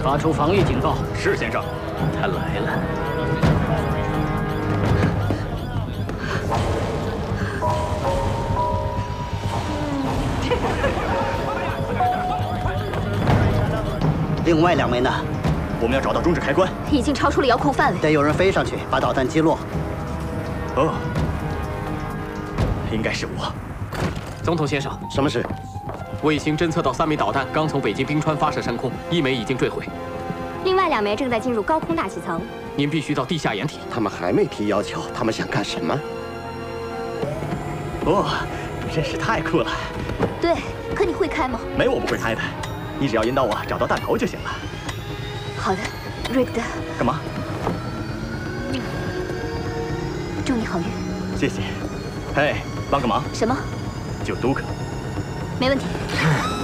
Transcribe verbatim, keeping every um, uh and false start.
发出防御警告。 是，先生。 他来了。 另外两枚呢？ 我们要找到中指开关， 已经超出了遥控范围。 得有人飞上去把导弹击落。 哦，应该是我。 总统先生， 什么事？ 卫星侦测到三枚导弹刚从北京冰川发射升空，一枚已经坠毁， 另外两枚正在进入高空大气层。 您必须到地下掩体。 他们还没提要求，他们想干什么？ 哦，真是太酷了。 对，可你会开吗？ 没我不会开的，你只要引导我找到弹头就行了。 好的，瑞克德。 干嘛？ 祝你好运。 谢谢。嘿，帮个忙。 什么？ 就都可。 没问题。